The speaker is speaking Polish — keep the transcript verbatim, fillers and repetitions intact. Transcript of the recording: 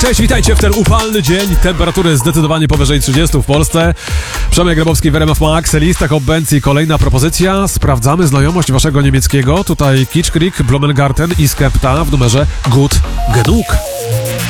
Cześć, witajcie w ten upalny dzień. Temperatury zdecydowanie powyżej trzydziestu w Polsce. Przemek Grabowski w R M F Max, lista Hop Benz. Kolejna propozycja. Sprawdzamy znajomość waszego niemieckiego. Tutaj Kitschkrieg, Blumengarten i Skepta w numerze Gut Genug.